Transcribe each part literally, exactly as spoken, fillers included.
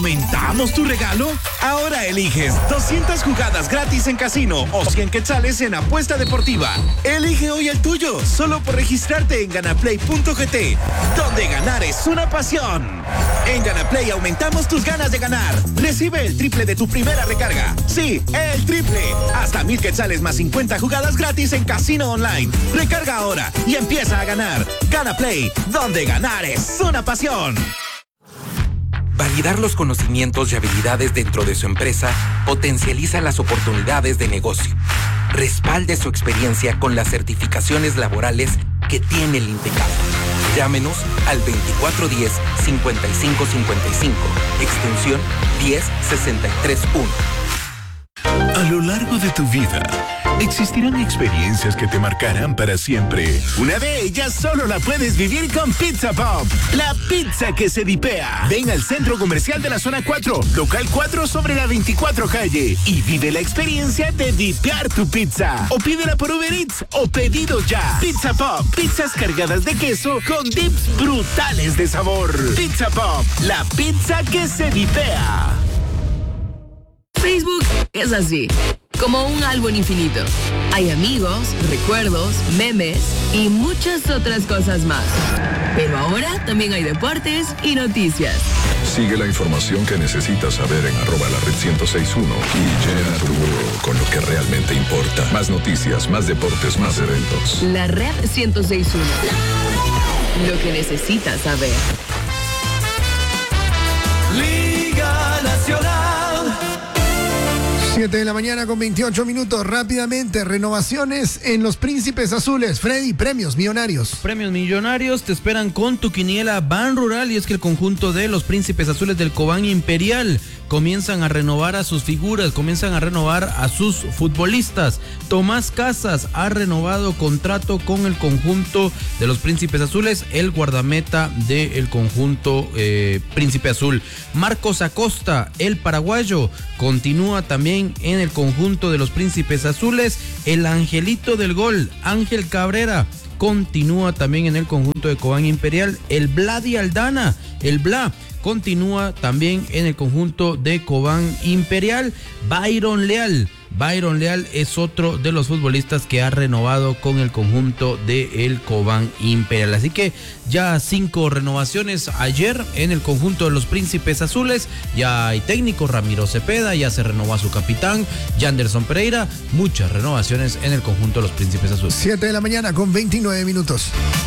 ¿Aumentamos tu regalo? Ahora eliges doscientas jugadas gratis en casino o cien quetzales en apuesta deportiva. Elige hoy el tuyo, solo por registrarte en ganaplay punto g t, donde ganar es una pasión. En Ganaplay aumentamos tus ganas de ganar. Recibe el triple de tu primera recarga. Sí, el triple. Hasta mil quetzales más cincuenta jugadas gratis en casino online. Recarga ahora y empieza a ganar. Ganaplay, donde ganar es una pasión. Validar los conocimientos y habilidades dentro de su empresa potencializa las oportunidades de negocio. Respalde su experiencia con las certificaciones laborales que tiene el INTECAP. Llámenos al veinticuatro diez, cincuenta y cinco cincuenta y cinco, extensión diez sesenta y tres uno. A lo largo de tu vida, existirán experiencias que te marcarán para siempre. Una de ellas solo la puedes vivir con Pizza Pop, la pizza que se dipea. Ven al Centro Comercial de la Zona cuatro, local cuatro sobre la veinticuatro calle, y vive la experiencia de dipear tu pizza. O pídela por Uber Eats o pedido ya. Pizza Pop, pizzas cargadas de queso con dips brutales de sabor. Pizza Pop, la pizza que se dipea. Facebook es así, como un álbum infinito. Hay amigos, recuerdos, memes y muchas otras cosas más. Pero ahora también hay deportes y noticias. Sigue la información que necesitas saber en arroba la red ciento seis punto uno y llena tu muro con lo que realmente importa. Más noticias, más deportes, más eventos. La red ciento seis punto uno. Lo que necesitas saber. Liga Nacional. siete de la mañana con veintiocho minutos. Rápidamente, renovaciones en los Príncipes Azules. Freddy, premios millonarios. Premios millonarios te esperan con tu quiniela Ban Rural, y es que el conjunto de los Príncipes Azules del Cobán Imperial comienzan a renovar a sus figuras, comienzan a renovar a sus futbolistas. Tomás Casas ha renovado contrato con el conjunto de los Príncipes Azules, el guardameta del conjunto eh, Príncipe Azul. Marcos Acosta, el paraguayo, continúa también en el conjunto de los Príncipes Azules. El angelito del gol, Ángel Cabrera, continúa también en el conjunto de Cobán Imperial. El Vladi Aldana, el Bla, continúa también en el conjunto de Cobán Imperial. Byron Leal, Byron Leal es otro de los futbolistas que ha renovado con el conjunto de el Cobán Imperial. Así que ya cinco renovaciones ayer en el conjunto de los Príncipes Azules. Ya hay técnico, Ramiro Cepeda, ya se renovó a su capitán, Yanderson Pereira. Muchas renovaciones en el conjunto de los Príncipes Azules. siete de la mañana con veintinueve minutos.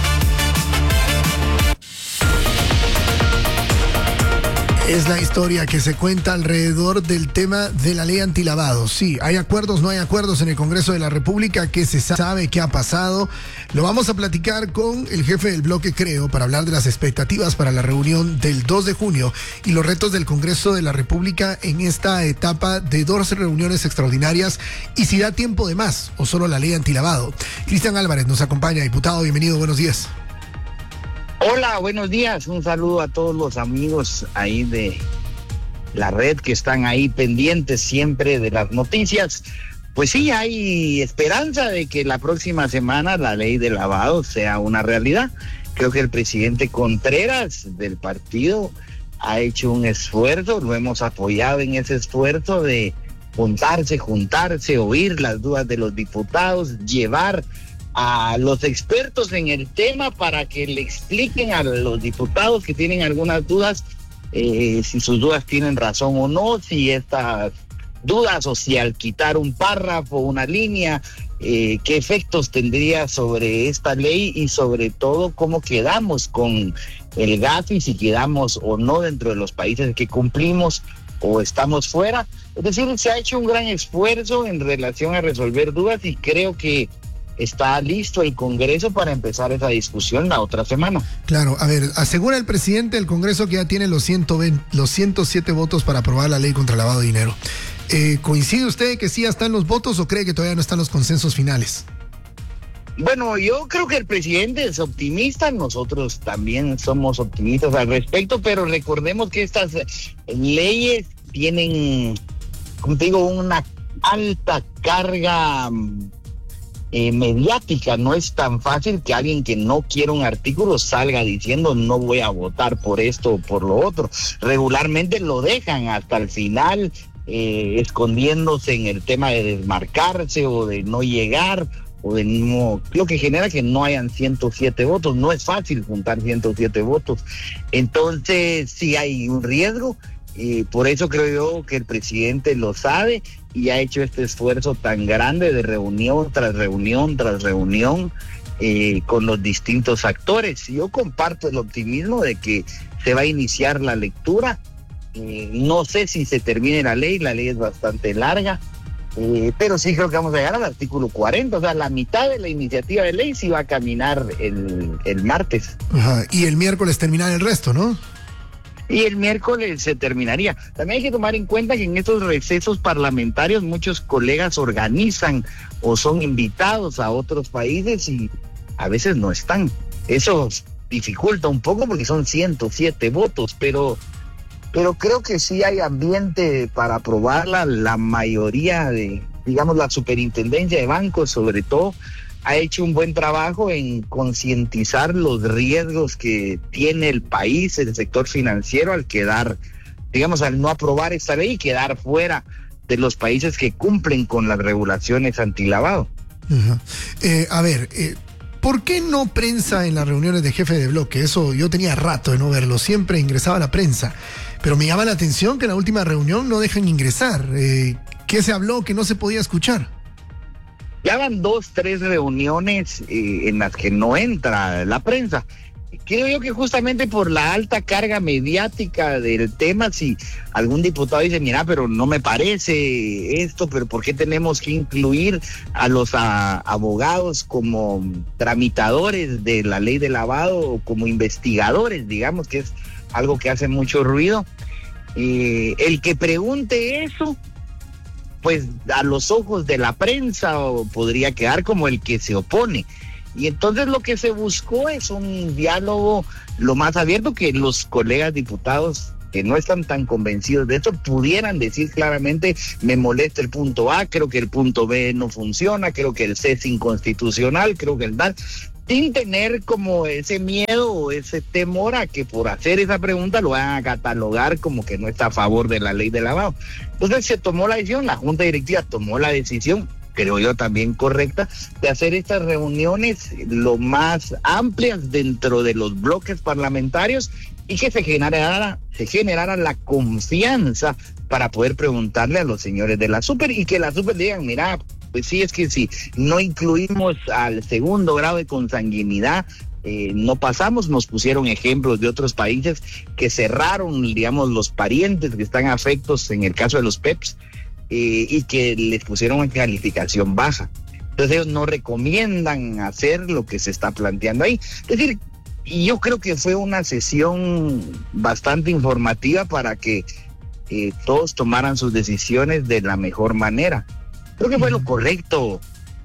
Es la historia que se cuenta alrededor del tema de la ley antilavado. Sí, hay acuerdos, no hay acuerdos en el Congreso de la República. ¿Qué se sabe? ¿Qué ha pasado? Lo vamos a platicar con el jefe del bloque Creo para hablar de las expectativas para la reunión del dos de junio y los retos del Congreso de la República en esta etapa de dos reuniones extraordinarias, y si da tiempo de más o solo la ley antilavado. Cristian Álvarez nos acompaña. Diputado, bienvenido, buenos días. Hola, buenos días. Un saludo a todos los amigos ahí de la red que están ahí pendientes siempre de las noticias. Pues sí, hay esperanza de que la próxima semana la ley de lavado sea una realidad. Creo que el presidente Contreras del partido ha hecho un esfuerzo, lo hemos apoyado en ese esfuerzo de juntarse, juntarse, oír las dudas de los diputados, llevar a los expertos en el tema para que le expliquen a los diputados que tienen algunas dudas, eh, si sus dudas tienen razón o no, si estas dudas o si al quitar un párrafo, una línea, eh, qué efectos tendría sobre esta ley y sobre todo cómo quedamos con el gasto y si quedamos o no dentro de los países que cumplimos o estamos fuera. Es decir, se ha hecho un gran esfuerzo en relación a resolver dudas y creo que está listo el Congreso para empezar esa discusión la otra semana. Claro, a ver, asegura el presidente del Congreso que ya tiene los, ciento veinte, los ciento siete votos para aprobar la ley contra el lavado de dinero. Eh, ¿Coincide usted que sí ya están los votos o cree que todavía no están los consensos finales? Bueno, yo creo que el presidente es optimista, nosotros también somos optimistas al respecto, pero recordemos que estas leyes tienen, como te digo, una alta carga eh, mediática. No es tan fácil que alguien que no quiere un artículo salga diciendo no voy a votar por esto o por lo otro. Regularmente lo dejan hasta el final, eh, escondiéndose en el tema de desmarcarse o de no llegar, o de no, lo que genera que no hayan ciento siete votos. No es fácil juntar ciento siete votos. Entonces sí hay un riesgo, y por eso creo yo que el presidente lo sabe y ha hecho este esfuerzo tan grande de reunión tras reunión tras reunión eh, con los distintos actores. Yo comparto el optimismo de que se va a iniciar la lectura. Eh, no sé si se termine la ley, la ley es bastante larga, eh, pero sí creo que vamos a llegar al artículo cuarenta, o sea, la mitad de la iniciativa de ley sí va a caminar el, el martes. Ajá. Y el miércoles terminar el resto, ¿no? Y el miércoles se terminaría. También hay que tomar en cuenta que en estos recesos parlamentarios muchos colegas organizan o son invitados a otros países y a veces no están. Eso dificulta un poco porque son ciento siete votos, pero... pero creo que sí hay ambiente para aprobarla. La mayoría de, digamos, la superintendencia de bancos, sobre todo, ha hecho un buen trabajo en concientizar los riesgos que tiene el país, el sector financiero, al quedar, digamos, al no aprobar esta ley y quedar fuera de los países que cumplen con las regulaciones antilavado. Uh-huh. Eh, a ver, eh, ¿por qué no prensa en las reuniones de jefe de bloque? Eso yo tenía rato de no verlo, siempre ingresaba la prensa. Pero me llama la atención que en la última reunión no dejan ingresar. Eh, ¿Qué se habló que no se podía escuchar? Ya van dos, tres reuniones eh, en las que no entra la prensa. Creo yo que justamente por la alta carga mediática del tema, si algún diputado dice, mira, pero no me parece esto, pero ¿por qué tenemos que incluir a los a, abogados como tramitadores de la ley de lavado o como investigadores, digamos, que es algo que hace mucho ruido? Eh, el que pregunte eso, pues a los ojos de la prensa o podría quedar como el que se opone. Y entonces lo que se buscó es un diálogo lo más abierto, que los colegas diputados que no están tan convencidos de esto pudieran decir claramente, me molesta el punto A, creo que el punto B no funciona, creo que el C es inconstitucional, creo que el tal, sin tener como ese miedo o ese temor a que por hacer esa pregunta lo van a catalogar como que no está a favor de la ley de lavado. Entonces se tomó la decisión, la Junta Directiva tomó la decisión, creo yo también correcta, de hacer estas reuniones lo más amplias dentro de los bloques parlamentarios y que se generara, se generara la confianza para poder preguntarle a los señores de la Super y que la Super digan, mira, pues sí, es que si no incluimos al segundo grado de consanguinidad, eh, no pasamos. Nos pusieron ejemplos de otros países que cerraron, digamos, los parientes que están afectos en el caso de los P E Ps, eh, y que les pusieron en calificación baja. Entonces ellos no recomiendan hacer lo que se está planteando ahí. Es decir, yo creo que fue una sesión bastante informativa para que eh, todos tomaran sus decisiones de la mejor manera. Creo que fue lo correcto,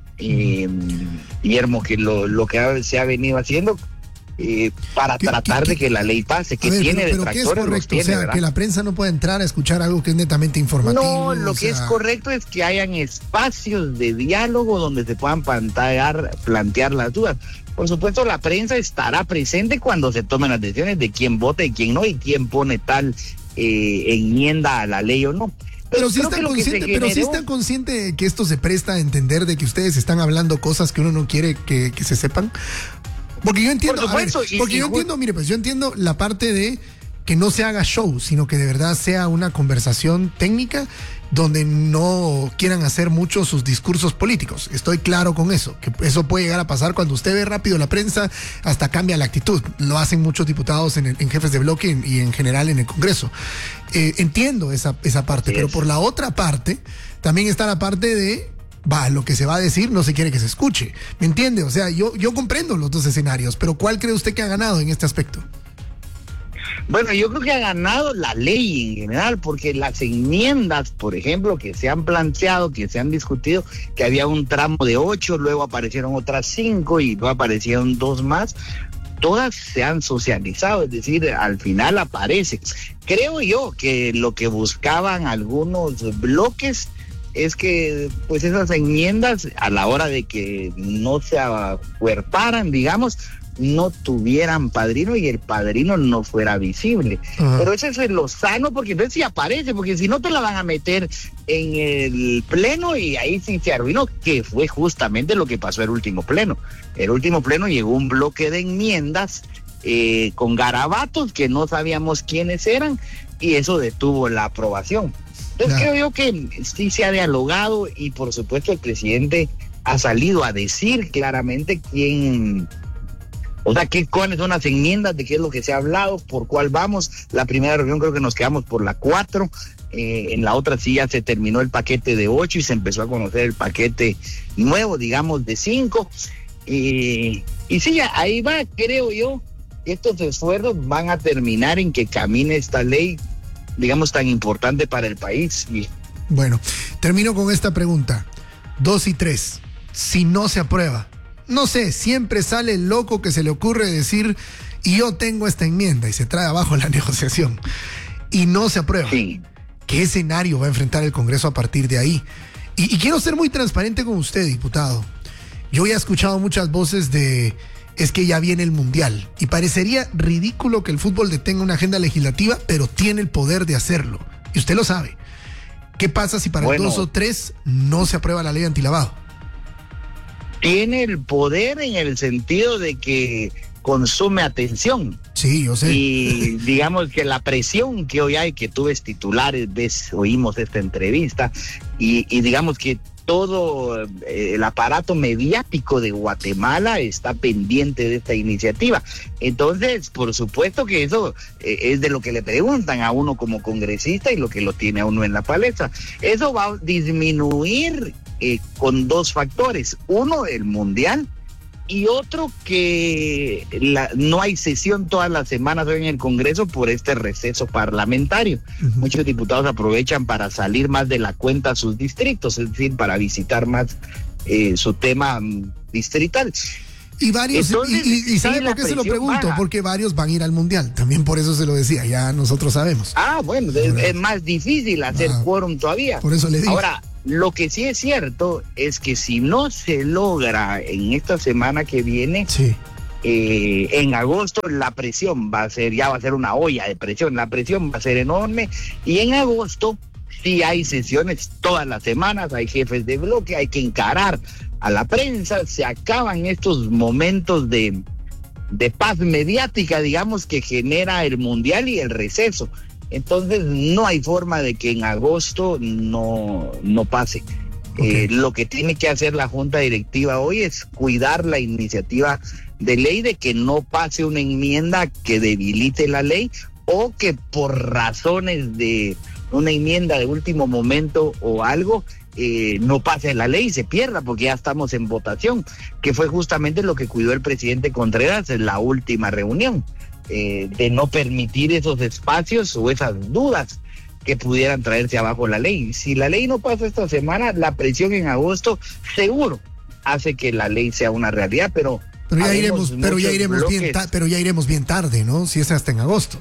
eh, Guillermo, que lo, lo que se ha venido haciendo eh, para ¿Qué, tratar qué, de que la ley pase, que ver, tiene pero, pero detractores. ¿qué es correcto? Tiene, o sea, ¿verdad? que la prensa no puede entrar a escuchar algo que es netamente informativo. No, lo o que sea... es correcto es que hayan espacios de diálogo donde se puedan plantear, plantear las dudas. Por supuesto, la prensa estará presente cuando se tomen las decisiones de quién vota y quién no, y quién pone tal eh, enmienda a la ley o no. Pero sí están conscientes, pero sí están conscientes de que esto se presta a entender de que ustedes están hablando cosas que uno no quiere que, que se sepan. Porque yo entiendo, Por supuesto, a ver, y, porque y, yo entiendo, mire, pues yo entiendo la parte de que no se haga show, sino que de verdad sea una conversación técnica donde no quieran hacer mucho sus discursos políticos. Estoy claro con eso, que eso puede llegar a pasar cuando usted ve rápido la prensa, hasta cambia la actitud. Lo hacen muchos diputados en, el, en jefes de bloque y en general en el Congreso. Eh, entiendo esa, esa parte, pero por la otra parte, también está la parte de, va, lo que se va a decir no se quiere que se escuche. ¿Me entiende? O sea, yo, yo comprendo los dos escenarios, pero ¿cuál cree usted que ha ganado en este aspecto? Bueno, yo creo que ha ganado la ley en general, porque las enmiendas, por ejemplo, que se han planteado, que se han discutido, que había un tramo de ocho, luego aparecieron otras cinco y luego aparecieron dos más, todas se han socializado, es decir, al final aparece. Creo yo que lo que buscaban algunos bloques es que pues esas enmiendas a la hora de que no se acuerparan, digamos, no tuvieran padrino y el padrino no fuera visible. Uh-huh. Pero eso es lo sano, porque entonces sí aparece, porque si no te la van a meter en el pleno y ahí sí se arruinó, que fue justamente lo que pasó el último pleno. El último pleno llegó un bloque de enmiendas eh, con garabatos que no sabíamos quiénes eran y eso detuvo la aprobación. Entonces no. creo yo que sí se ha dialogado y por supuesto el presidente ha salido a decir claramente quién... O sea, ¿qué, cuáles son las enmiendas, de qué es lo que se ha hablado, por cuál vamos? La primera reunión creo que nos quedamos por la cuatro, eh, en la otra sí ya se terminó el paquete de ocho y se empezó a conocer el paquete nuevo, digamos, de cinco. Eh, y sí, ahí va, creo yo, estos esfuerzos van a terminar en que camine esta ley, digamos, tan importante para el país. Y... Bueno, termino con esta pregunta. Dos y tres, si no se aprueba, no sé, siempre sale el loco que se le ocurre decir, y yo tengo esta enmienda, y se trae abajo la negociación, y no se aprueba. Sí. ¿Qué escenario va a enfrentar el Congreso a partir de ahí? Y, y quiero ser muy transparente con usted, diputado. Yo ya he escuchado muchas voces de, es que ya viene el Mundial, y parecería ridículo que el fútbol detenga una agenda legislativa, pero tiene el poder de hacerlo, y usted lo sabe. ¿Qué pasa si para bueno, el dos o tres no se aprueba la ley antilavado? Tiene el poder en el sentido de que consume atención. Sí, yo sé. Y digamos que la presión que hoy hay, que tú ves titulares, ves, oímos esta entrevista, y, y digamos que todo eh, el aparato mediático de Guatemala está pendiente de esta iniciativa. Entonces, por supuesto que eso eh, es de lo que le preguntan a uno como congresista y lo que lo tiene a uno en la palestra. Eso va a disminuir eh, con dos factores. Uno, el Mundial, y otro que la, no hay sesión todas las semanas hoy en el Congreso por este receso parlamentario. Uh-huh. Muchos diputados aprovechan para salir más de la cuenta a sus distritos, es decir, para visitar más eh, su tema um, distrital. Y varios, Entonces, y, y, y ¿sabe sí, por qué se lo pregunto? Baja. Porque varios van a ir al Mundial, también por eso se lo decía, ya nosotros sabemos. Ah, bueno, es, es más difícil hacer ah, quórum todavía. Por eso le digo. Ahora, lo que sí es cierto es que si no se logra en esta semana que viene, sí. eh, en agosto la presión va a ser, ya va a ser una olla de presión, la presión va a ser enorme, y en agosto sí hay sesiones todas las semanas, hay jefes de bloque, hay que encarar a la prensa, se acaban estos momentos de, de paz mediática, digamos, que genera el Mundial y el receso. Entonces no hay forma de que en agosto no, no pase. Okay. Eh, lo que tiene que hacer la Junta Directiva hoy es cuidar la iniciativa de ley, de que no pase una enmienda que debilite la ley o que por razones de una enmienda de último momento o algo eh, no pase la ley y se pierda, porque ya estamos en votación, que fue justamente lo que cuidó el presidente Contreras en la última reunión. Eh, de no permitir esos espacios o esas dudas que pudieran traerse abajo la ley. Si la ley no pasa esta semana, la presión en agosto seguro hace que la ley sea una realidad, pero pero ya iremos, pero ya iremos bien, ta- pero ya iremos bien tarde, ¿no? Si es hasta en agosto.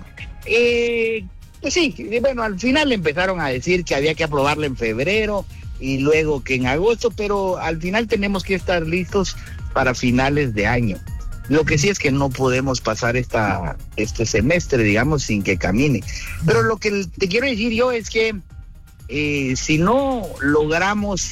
Eh, pues sí, bueno, al final empezaron a decir que había que aprobarla en febrero y luego que en agosto, pero al final tenemos que estar listos para finales de año. Lo que sí es que no podemos pasar esta este semestre, digamos, sin que camine. Pero lo que te quiero decir yo es que eh, si no logramos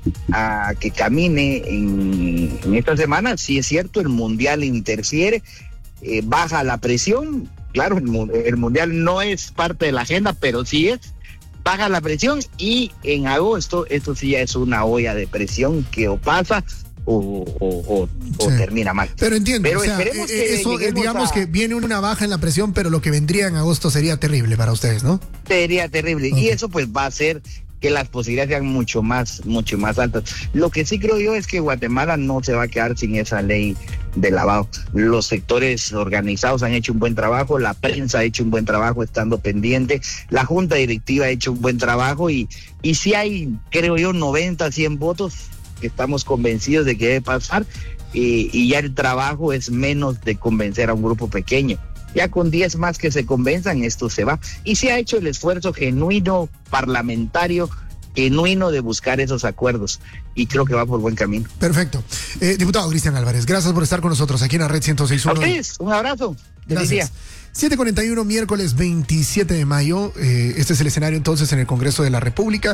a que camine en, en esta semana, sí es cierto, el Mundial interfiere, eh, baja la presión. Claro, el, el Mundial no es parte de la agenda, pero sí es, baja la presión, y en agosto esto sí ya es una olla de presión que o pasa o, o, o, sí. o termina mal. Pero entiendo, pero o sea, esperemos que eso, digamos a... que viene una baja en la presión, pero lo que vendría en agosto sería terrible para ustedes, ¿no? Sería terrible, okay. Y eso pues va a hacer que las posibilidades sean mucho más, mucho más altas. Lo que sí creo yo es que Guatemala no se va a quedar sin esa ley de lavado. Los sectores organizados han hecho un buen trabajo, la prensa ha hecho un buen trabajo estando pendiente, la Junta Directiva ha hecho un buen trabajo, y, y si hay, creo yo, noventa, cien votos que estamos convencidos de que debe pasar, y, y ya el trabajo es menos de convencer a un grupo pequeño. Ya con diez más que se convenzan, esto se va. Y se ha hecho el esfuerzo genuino parlamentario genuino de buscar esos acuerdos y creo que va por buen camino. Perfecto. Eh, diputado Cristian Álvarez, gracias por estar con nosotros aquí en la Red ciento seis punto uno. A ustedes, un abrazo. Gracias. siete cuarenta y uno, miércoles veintisiete de mayo. Eh, este es el escenario entonces en el Congreso de la República.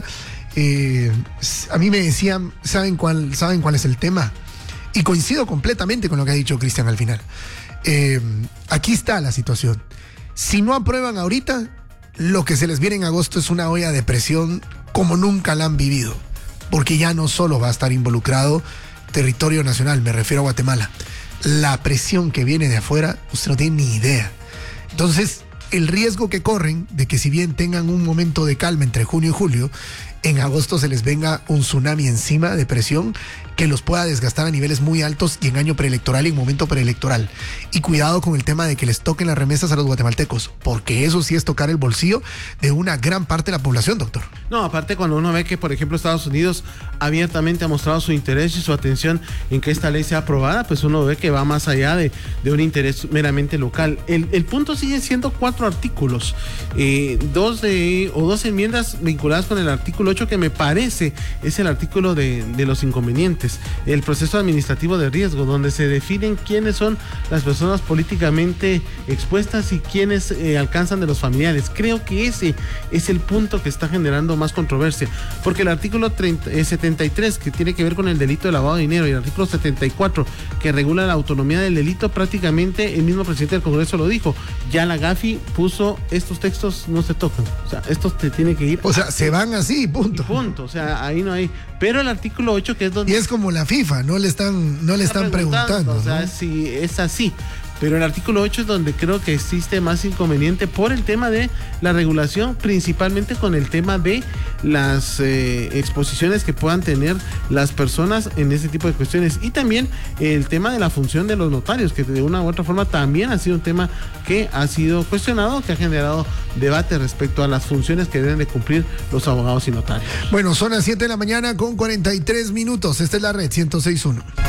Eh, a mí me decían, ¿saben cuál, ¿saben cuál es el tema? Y coincido completamente con lo que ha dicho Cristian al final. Eh, aquí está la situación. Si no aprueban ahorita, lo que se les viene en agosto es una olla de presión como nunca la han vivido, porque ya no solo va a estar involucrado territorio nacional, me refiero a Guatemala. La presión que viene de afuera, usted no tiene ni idea. Entonces, el riesgo que corren de que si bien tengan un momento de calma entre junio y julio, en agosto se les venga un tsunami encima de presión que los pueda desgastar a niveles muy altos y en año preelectoral y en momento preelectoral. Y cuidado con el tema de que les toquen las remesas a los guatemaltecos, porque eso sí es tocar el bolsillo de una gran parte de la población, doctor. No, aparte cuando uno ve que, por ejemplo, Estados Unidos abiertamente ha mostrado su interés y su atención en que esta ley sea aprobada, pues uno ve que va más allá de, de un interés meramente local. El, el punto sigue siendo cuatro artículos, eh, dos de o dos enmiendas vinculadas con el artículo ocho, que me parece es el artículo de, de los inconvenientes. El proceso administrativo de riesgo, donde se definen quiénes son las personas políticamente expuestas y quiénes eh, alcanzan de los familiares. Creo que ese es el punto que está generando más controversia, porque el artículo treinta, eh, setenta y tres, que tiene que ver con el delito de lavado de dinero, y el artículo setenta y cuatro, que regula la autonomía del delito, prácticamente el mismo presidente del Congreso lo dijo. Ya la Gafi puso, estos textos no se tocan, o sea, estos te tienen que ir. O sea, se van así, punto. Punto, o sea, ahí no hay. Pero el artículo ocho, que es donde... Y es como la FIFA, no le están, no le están preguntando. preguntando o sea, ¿no? Si es así. Pero el artículo ocho es donde creo que existe más inconveniente por el tema de la regulación, principalmente con el tema de las eh, exposiciones que puedan tener las personas en ese tipo de cuestiones. Y también el tema de la función de los notarios, que de una u otra forma también ha sido un tema que ha sido cuestionado, que ha generado debate respecto a las funciones que deben de cumplir los abogados y notarios. Bueno, son las siete de la mañana con cuarenta y tres minutos. Esta es la Red ciento seis punto uno.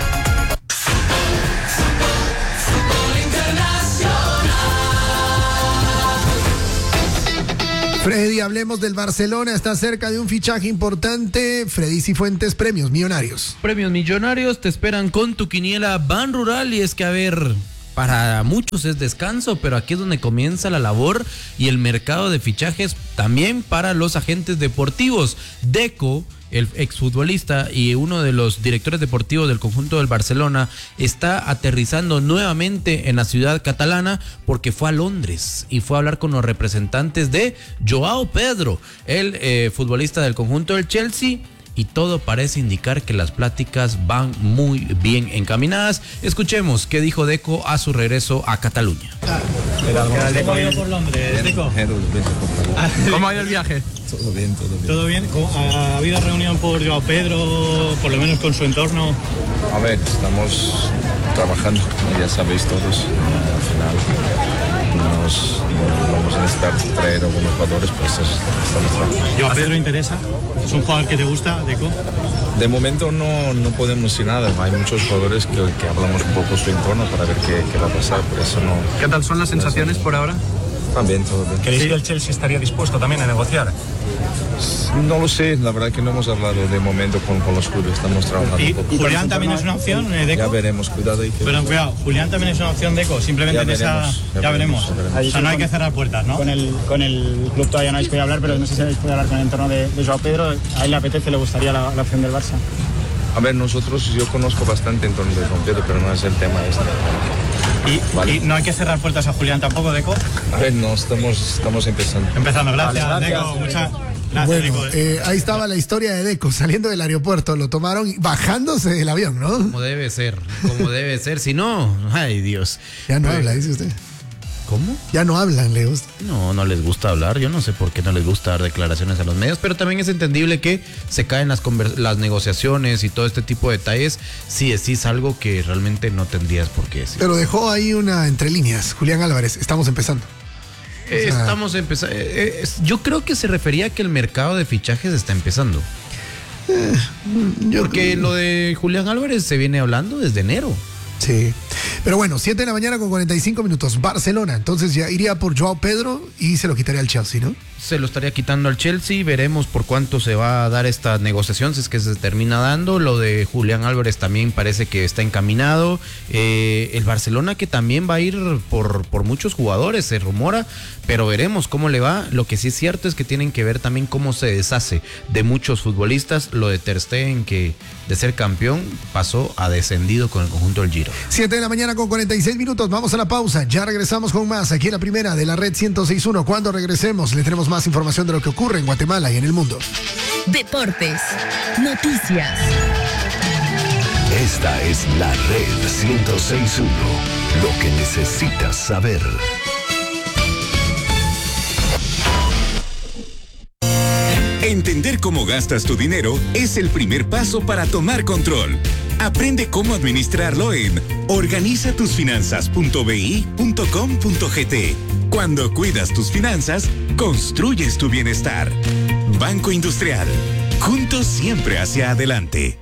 Freddy, hablemos del Barcelona, está cerca de un fichaje importante. Freddy Cifuentes, premios millonarios. Premios millonarios te esperan con tu quiniela Ban Rural, y es que, a ver, para muchos es descanso, pero aquí es donde comienza la labor y el mercado de fichajes también para los agentes deportivos. Deco, el exfutbolista y uno de los directores deportivos del conjunto del Barcelona, está aterrizando nuevamente en la ciudad catalana porque fue a Londres y fue a hablar con los representantes de Joao Pedro, el eh, futbolista del conjunto del Chelsea, y todo parece indicar que las pláticas van muy bien encaminadas. Escuchemos qué dijo Deco a su regreso a Cataluña. ¿Cómo ha ido por Londres, Deco? ¿Cómo ha ido el viaje? Todo bien, todo bien. ¿Todo bien? ¿Ha habido reunión por Joao Pedro, por lo menos con su entorno? A ver, estamos trabajando, ya sabéis todos. Al final nos, nos vamos a necesitar traer algunos jugadores, pues estamos trabajando. ¿Joao Pedro interesa? ¿Es un jugador que te gusta, Deco? De momento no, no podemos decir nada. Hay muchos jugadores que, que hablamos un poco su entorno para ver qué, qué va a pasar, por eso no... ¿Qué tal son las sensaciones por ahora? También, todo bien. ¿Creéis que el Chelsea estaría dispuesto también a negociar? No lo sé, la verdad que no hemos hablado de momento con, con los clubes, estamos trabajando ¿Y un poco. Julián también es una opción, eh, Deco? Ya veremos, cuidado. Y que... Pero cuidado, Julián también es una opción, Deco, simplemente ya en veremos, esa... Ya, ya veremos. veremos. Ya veremos. O sea, no hay que cerrar puertas, ¿no? Con el, con el club todavía no habéis podido hablar, pero no sé si habéis podido hablar con el entorno de, de Joao Pedro. ¿A él le apetece, le gustaría la, la opción del Barça? A ver, nosotros, yo conozco bastante en torno de Joao Pedro, pero no es el tema este. ¿Y, vale. ¿Y no hay que cerrar puertas a Julián tampoco, Deco? A ver, no, estamos, estamos empezando. Empezando, gracias, vale, gracias. Deco. Muchas gracias, bueno, Deco. eh, ahí estaba la historia de Deco, saliendo del aeropuerto, lo tomaron bajándose del avión, ¿no? Como debe ser, como debe ser, si no, ay Dios. Ya no Pero, habla, dice usted. ¿Cómo? Ya no hablan, le gusta. No, no les gusta hablar. Yo no sé por qué no les gusta dar declaraciones a los medios, pero también es entendible que se caen las, las negociaciones y todo este tipo de detalles si decís algo que realmente no tendrías por qué decir. Pero dejó ahí una entre líneas. Julián Álvarez, estamos empezando. Eh, o sea, estamos empezando. Eh, eh, yo creo que se refería a que el mercado de fichajes está empezando. Eh, yo, Porque lo de Julián Álvarez se viene hablando desde enero. Sí. Pero bueno, siete de la mañana con cuarenta y cinco minutos. Barcelona, entonces ya iría por Joao Pedro y se lo quitaría al Chelsea, ¿no? se lo estaría quitando al Chelsea. Veremos por cuánto se va a dar esta negociación, si es que se termina dando. Lo de Julián Álvarez también parece que está encaminado. Eh, el Barcelona, que también va a ir por, por muchos jugadores, se rumora, pero veremos cómo le va. Lo que sí es cierto es que tienen que ver también cómo se deshace de muchos futbolistas. Lo de Ter Stegen, que de ser campeón pasó a descendido con el conjunto del Giro. siete de la mañana con cuarenta y seis minutos. Vamos a la pausa. Ya regresamos con más aquí en la primera de la red ciento seis punto uno. Cuando regresemos le tenemos más información de lo que ocurre en Guatemala y en el mundo. Deportes, noticias. Esta es la red ciento seis punto uno. Lo que necesitas saber. Entender cómo gastas tu dinero es el primer paso para tomar control. Aprende cómo administrarlo en organiza tus finanzas punto b i punto com punto g t. Cuando cuidas tus finanzas, construyes tu bienestar. Banco Industrial. Juntos siempre hacia adelante.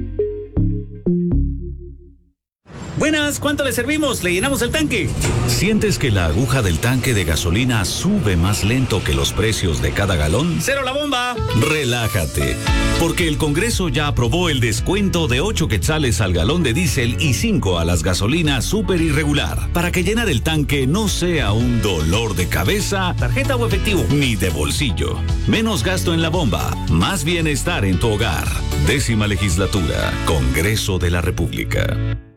Buenas, ¿cuánto le servimos? ¿Le llenamos el tanque? ¿Sientes que la aguja del tanque de gasolina sube más lento que los precios de cada galón? ¡Cero la bomba! Relájate, porque el Congreso ya aprobó el descuento de ocho quetzales al galón de diésel y cinco a las gasolinas súper irregular, para que llenar el tanque no sea un dolor de cabeza, tarjeta o efectivo, ni de bolsillo. Menos gasto en la bomba, más bienestar en tu hogar. Décima legislatura, Congreso de la República.